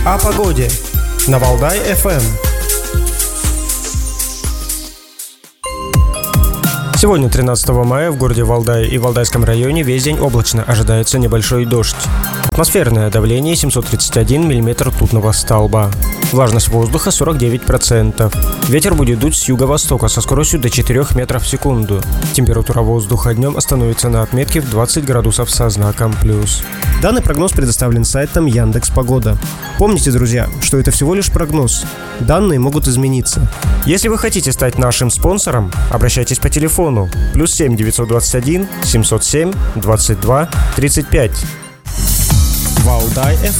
О погоде на Валдай FM. Сегодня, 13 мая, в городе Валдай и Валдайском районе весь день облачно, ожидается небольшой дождь. Атмосферное давление 731 мм ртутного столба. Влажность воздуха 49%. Ветер будет дуть с юго-востока со скоростью до 4 метров в секунду. Температура воздуха днем остановится на отметке в 20 градусов со знаком плюс. Данный прогноз предоставлен сайтом Яндекс.Погода. Помните, друзья, что это всего лишь прогноз. Данные могут измениться. Если вы хотите стать нашим спонсором, обращайтесь по телефону +7 921 707 22 35. Валдай FM.